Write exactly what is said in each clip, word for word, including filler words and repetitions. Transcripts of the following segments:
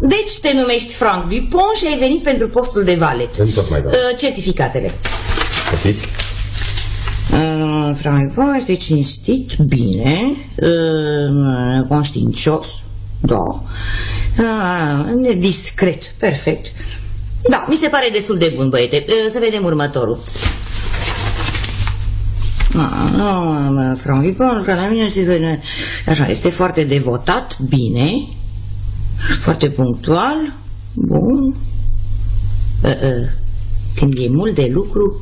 Deci te numești Franck Dupont și ai venit pentru postul de valet. Întocmai, doamnă. uh, Certificatele. Poftiți? Uh, Franck Dupont este cinstit, bine, uh, conștiincios, da, uh, discret, perfect. Da, mi se pare destul de bun, băiete. uh, Să vedem următorul. Ah, Franck Dupont, la mine, așa, este foarte devotat, bine, foarte punctual, bun. uh, uh, Când e mult de lucru,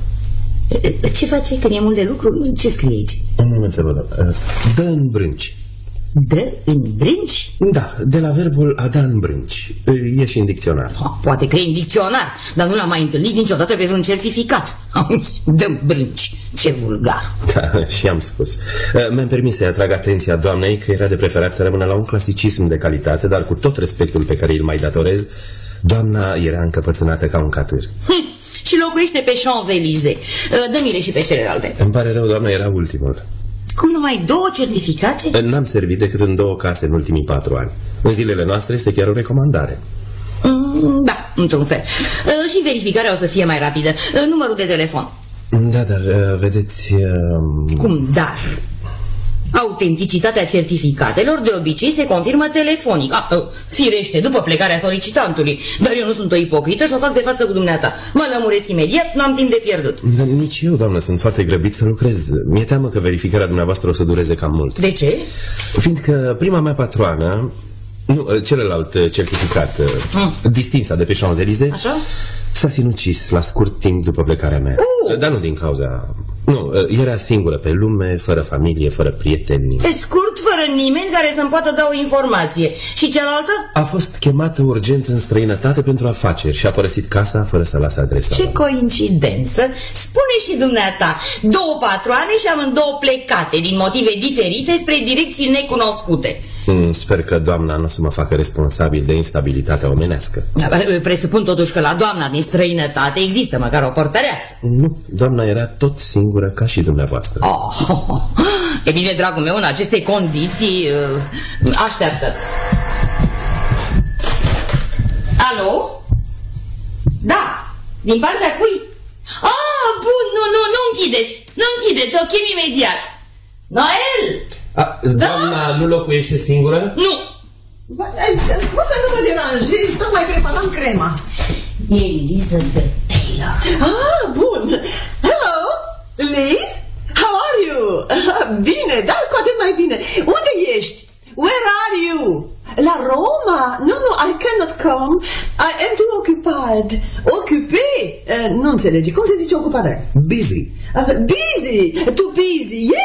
uh, ce face când e mult de lucru? Ce scrie aici? Un moment să vă dau. Uh, dă în brânci. Dă în brânci? Da, de la verbul a da în brânci. Uh, E și în dicționar. Oh, poate că e în dicționar, dar nu l-am mai întâlnit niciodată pe vreun certificat. Dă în brânci, ce vulgar. Da, și am spus. Uh, Mi-am permis să-i atrag atenția doamnei că era de preferat să rămână la un clasicism de calitate, dar cu tot respectul pe care îl mai datorez, doamna era încăpățânată ca un catâr. Hm, și locuiește pe Champs-Élysées. Dă-mi-le și pe celelalte. Îmi pare rău, doamna, era ultimul. Cum numai două certificate? N-am servit decât în două case în ultimii patru ani. În zilele noastre este chiar o recomandare. Mm, da, într-un fel. Și verificarea o să fie mai rapidă. Numărul de telefon. Da, dar vedeți... Uh... Cum dar? Autenticitatea certificatelor de obicei se confirmă telefonic. Ah, firește, după plecarea solicitantului. Dar eu nu sunt o ipocrită și o fac de față cu dumneata. Mă lămuresc imediat, n-am timp de pierdut. Dar nici eu, doamnă, sunt foarte grăbit să lucrez. Mi-e teamă că verificarea dumneavoastră o să dureze cam mult. De ce? Fiindcă prima mea patroană, nu, celălalt certificat, mm. distinsa de pe Champs-Élysées, așa? S-a sinucis la scurt timp după plecarea mea. uh. Dar nu din cauza... Nu, era singură pe lume, fără familie, fără prieteni. Pe scurt, fără nimeni care să-mi poată da o informație. Și cealaltă? A fost chemată urgent în străinătate pentru afaceri și a părăsit casa fără să lase adresa. Ce coincidență! Spune și dumneata. Două patroane și amândouă plecate din motive diferite spre direcții necunoscute. Mm, sper că doamna nu o să mă facă responsabil de instabilitatea omenească. Presupun totuși că la doamna din străinătate există măcar o portăreață. Nu, doamna era tot singură ca și dumneavoastră. Oh, oh, oh. E bine, dragul meu, în aceste condiții uh, așteaptă. Alo? Da, din partea cui? Ah, bun, nu, nu, nu închideți. Nu închideți, o chem imediat. Noel! A, doamna da? Nu locuiește singură? Nu. Poți să nu mă deranjezi, tocmai preparam crema. E Elizabeth Taylor. Ah, bun. Hello, Liz? How are you? Bine, dar cu atât mai bine. Unde ești? Where are you? La Roma? Nu, nu, I cannot come. I am too occupied. Occupé? Uh, nu înțelegi. Cum se zice ocupare? Busy. Uh, busy. Too busy. Yes.